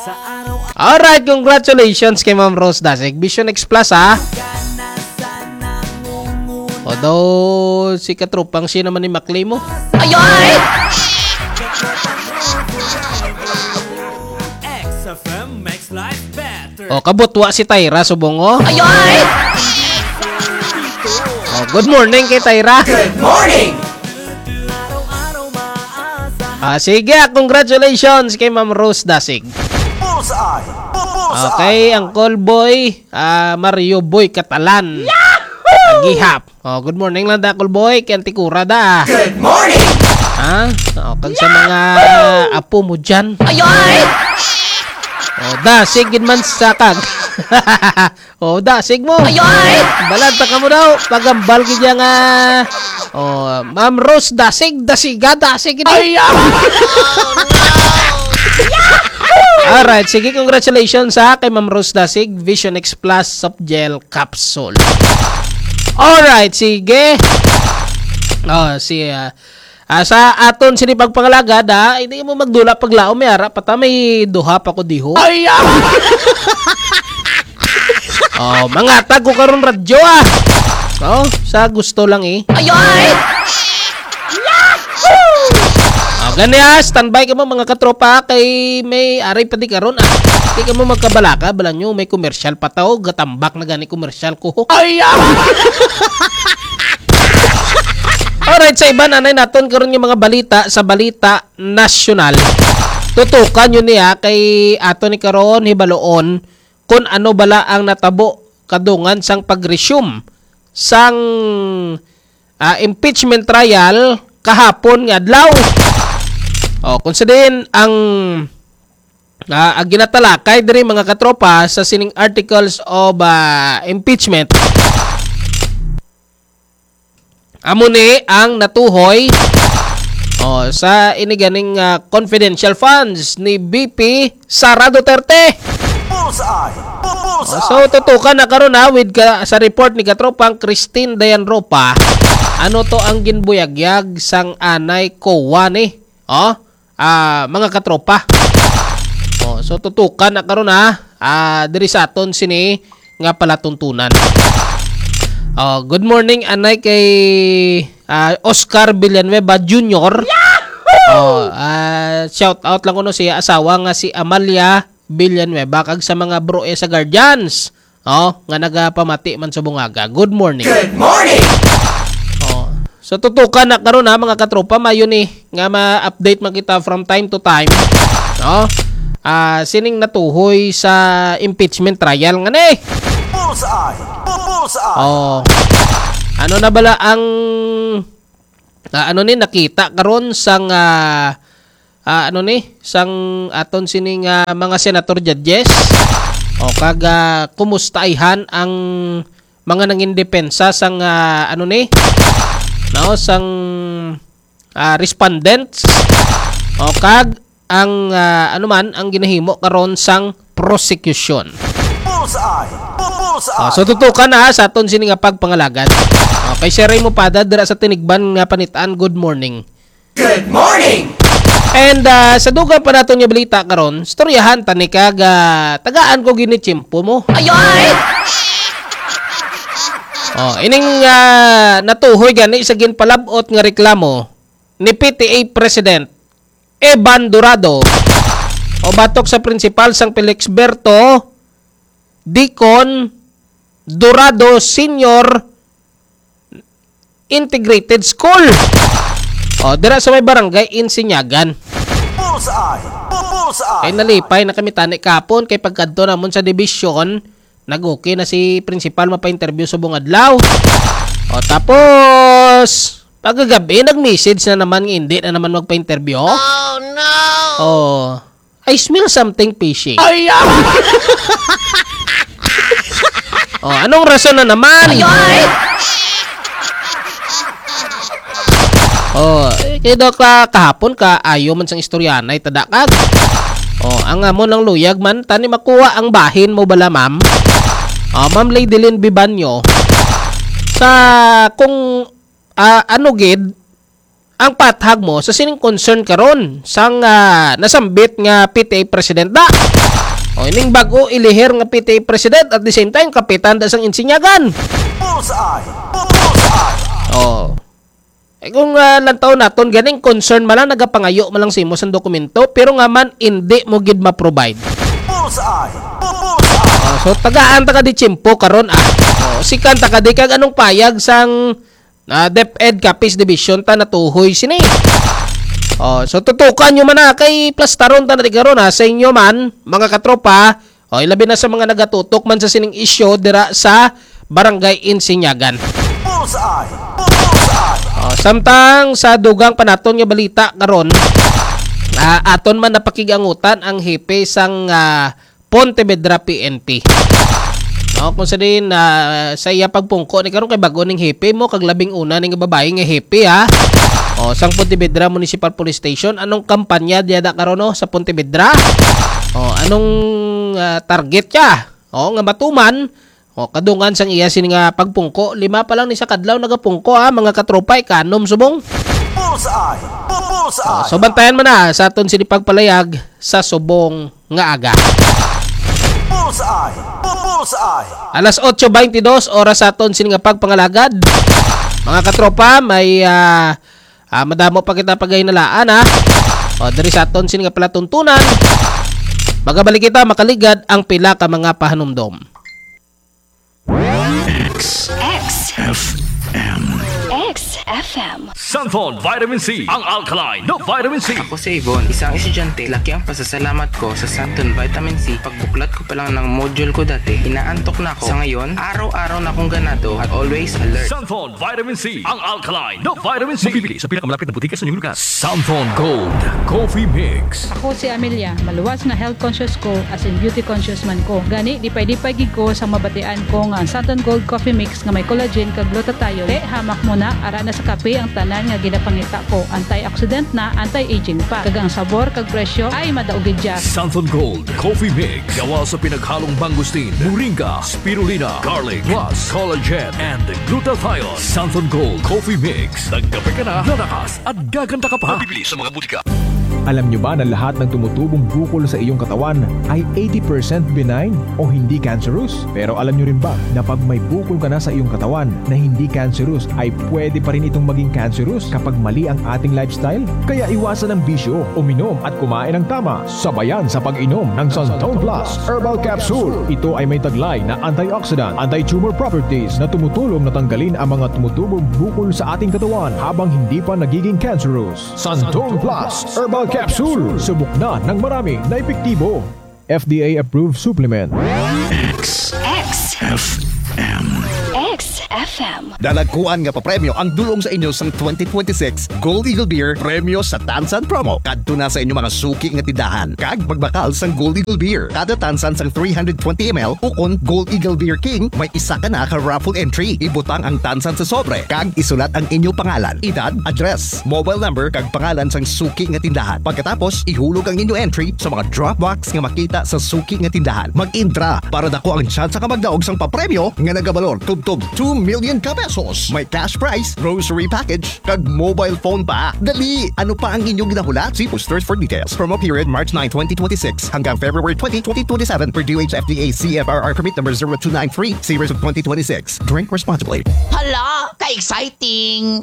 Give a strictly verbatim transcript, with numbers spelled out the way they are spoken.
Alright, congratulations kay Ma'am Rose Dasig. Vision X Plus, ha? Although, si katrupang siya naman ni Maclay mo. Ayoy! O, kabutwa si Tyra Subongo. Ayoy! O, good morning kay Tyra. Good morning! Ah, sige, congratulations kay Ma'am Rose Dasig. Okay, Uncle Boy, uh, Mario Boy Catalan. Agihap. Oh, good morning lang da, Uncle Boy. Kaya tikura da. Good morning! Ha? Oh, kag sa mga apo mo dyan. Ayoy! Oh, dasig gid man sa kag. Oh, dasig mo. Ayoy! Balanta ka mo daw. Pagambal gid nga. Oh, Ma'am Rose Dasig, dasiga, dasig gid. Ay! Oh, Alright, sige, congratulations sa kay Ma'am Rose Dasig, Vision X Plus Soft Gel Capsule. Alright, sige. Oh, si uh, uh, sa aton sini pagpangalagad, ha, hindi mo magdula paglaom may ara pata may duha pa ko diho. Ay! Oh, mga tag ko karon radyo, ah. Oh, sa gusto lang eh. Ayoy! Oh, gani ha, standby ka mo mga katropa kay may aray pa di karon, ah. Di ka mo magkabalaka, balan nyo, may commercial pa tao, gatambak na gani commercial ko. Ay! Alright, sa iba nanay naton karon yung mga balita sa balita nasyonal. Tutukan yun niya kay ato ni karon hibaloon kung ano bala ang natabo kadungan sang pag-resume sang uh, impeachment trial kahapon nga adlaw. O, kung sa din ang uh, ang ginatalakay diri mga katropa sa sining articles of uh, impeachment. Amo ni ang natuhoy oh, sa iniganing uh, confidential funds ni B P Sara Duterte. Bullseye! Bullseye! Oh, so tutukan na karon na with ka, sa report ni katropang Christine Dayan Ropa. Ano to ang ginbuyagyag sang anay Kowa ni? Oh, ah, mga katropa. Oh, so tutukan na karon na ah, diri sa aton sini nga palatuntunan. Oh, good morning anay kay uh, Oscar Villanueva Junior Oh, uh, shout out lang kuno siya asawa nga si Amalia Villanueva kag sa mga bro e sa Guardians. Oh, nga nagapamati man sa bungaga. Good morning. Good morning! Oh, so tutukan na karon na mga katropa mayo ni nga ma-update man kita from time to time. No? Ah, uh, sining natuhoy sa impeachment trial nga ni. Bullseye! Bullseye! Oh. Ano na bala ang uh, ano ni nakita karon sang uh, uh, ano ni sang aton sining uh, mga senator judges. O kag uh, kumustaihan ang mga nangin depensa sang uh, ano ni no sang uh, respondents. O kag ang uh, ano man ang ginahimo karon sang prosecution. Bullseye! Bullseye! Oh, so tutukan na sa aton sini nga pagpangalagad. Okay, si Ray mo pada dira sa tinigban nga panitaan. Good morning. Good morning! And uh, sa dugang pa naton nga balita karon, storyahan tani kag uh, tagaan ko gini tiyempo mo. Ayoy! Oh, ining uh, natuhoy gani sa ginpalabot nga reklamo ni P T A President Evan Dorado o batok sa principal sang Felixberto Dicon Dorado Senior Integrated School. O, dira sa may barangay Insinyagan. Bullseye! Bullseye! Kay nalipay na kami tani kapon kay pagkadto namon sa division, nag-okay na si principal mapa-interview sa buong adlaw. O, tapos pagkagabi nag-message na naman hindi na naman magpa-interview. Oh no! O, I smell something fishy. Ay! O, anong rason na naman? Ayoy! Oh, eh, kaya daw ka kahapon ka ayo man sang istoryanay tadakag. Oh, ang amo ng luyag man tani makuha ang bahin mo bala ma'am. Oh, Ma'am Ladylyn Bibanyo sa kung uh, ano gid ang pathag mo sa sining concern karon sang uh, nasambit nga P T A president da. O ining bago ilihir nga P T A president at the same time kapitan da sang insinyagan. Bullseye! Bullseye! Oh. Eh kung uh, lantaw naton ganing concern man lang nagapangayo man lang simo sang dokumento pero nga man hindi mo gid ma-provide. Bullseye! Bullseye! Oh, so tagaan ta ka di tsimpo karon ah. Oh, sikan ta ka di kag anong payag sang uh, DepEd Capiz Division ta natuhoy sini. Oh, so tutukan nyo man na kay plastaron ta na karon ha sa inyo man mga katropa. Oh, ilabi na sa mga nagatutok man sa sining issue dira sa Barangay Insinyagan. Bullseye! Bullseye! Oh, samtang sa dugang panaton nga balita karon, uh, aton man napakigangutan ang hepe sang uh, Pontevedra P N P. No, kung sa din uh, sa iya pagpungko ni karon kay bago ning hepe mo kag labing una ning babae nga hepe ha. O, sang Pontevedra Municipal Police Station, anong kampanya diada karon no sa Pontevedra? O, anong uh, target ka? O, nga matuman. O, kadungan sang iya sini nga pagpungko, lima pa lang ni sa kadlaw nagapungko ha, mga katropa kanom subong. Bullseye! O, Bullseye! so bantayan mo na sa aton sini pagpalayag sa subong nga aga. Bullseye! Bullseye! Alas eight twenty-two oras sa aton sini nga pagpangalagad. Mga katropa, may uh, Ah, madamo pa kita pagaynalaan ha. O, diri sa aton sini nga palatuntunan. Magabalik kita makaligad ang pila ka mga pahanumdom. X F M X F M. Sunford Vitamin C, ang alkaline na vitamin C. Ako si Yvonne, isang estudyante. Laki ang pasasalamat ko sa Sunton Vitamin C. Pagbuklat ko pa lang ng module ko dati, inaantok na ako. Sa ngayon, araw-araw na akong ganado at always alert. Sunford Vitamin C, ang alkaline na vitamin C. Mabibili sa pinakamalapit na butika sa inyong lugar. Sunford Gold Coffee Mix. Ako si Amelia, maluwas nga health conscious ko as in beauty conscious man ko. Gani, dipay-dipay gid ko sa mabatian ko nga Sunton Gold Coffee Mix nga may collagen kag glutathione. Te, hamak mo na, ara na sa kape ang tanan nga ginapangita ko. Antioxidant na, anti-aging pa. Kag ang sabor kag presyo ay madaugid siya. Sunford Gold Coffee Mix. Gawa sa pinaghalong mangustin, moringa, spirulina, garlic, plus collagen and glutathione. Sunford Gold Coffee Mix. Nagkape ka na, lalakas at gaganda ka pa. Mabibili sa mga butika. Alam nyo ba na lahat ng tumutubong bukol sa iyong katawan ay eighty percent benign o hindi cancerous? Pero alam nyo rin ba na pag may bukol ka na sa iyong katawan na hindi cancerous ay pwede pa rin itong maging cancerous kapag mali ang ating lifestyle? Kaya iwasan ang bisyo, uminom at kumain ng tama. Sabayan sa pag-inom ng Sunstone Plus Herbal Capsule. Ito ay may taglay na antioxidant, anti-tumor properties na tumutulong na tanggalin ang mga tumutubong bukol sa ating katawan habang hindi pa nagiging cancerous. Sunstone Plus Herbal Capsule. Subok na ng marami na epektibo. F D A-approved supplement. X X F M X F M. Dalagkuan nga pa premyo ang dulong sa inyo sang twenty twenty-six Gold Eagle Beer Premyo sa Tansan Promo. Kadto na sa inyo mga suki nga tindahan. Kag magbakal sang Gold Eagle Beer. Kada tansan sang three hundred twenty milliliters ukon Gold Eagle Beer King, may isa ka na ka raffle entry. Ibutang ang tansan sa sobre. Kag isulat ang inyo pangalan, edad, address, mobile number, kag pangalan sang suki nga tindahan. Pagkatapos, ihulog ang inyo entry sa mga drop box nga makita sa suki nga tindahan. Mag-intra para dako ang chance ka magdaog sang papremyo nga nagabalor tubtob two million ka pesos. May cash prize, grocery package, kag mobile phone pa. Dali! Ano pa ang inyong ginahulat? See posters for details. Promo period March ninth, twenty twenty-six hanggang February twentieth, twenty twenty-seven per D O H F D A C F R R permit number zero two nine three series of twenty twenty-six. Drink responsibly. Hala, ka-exciting!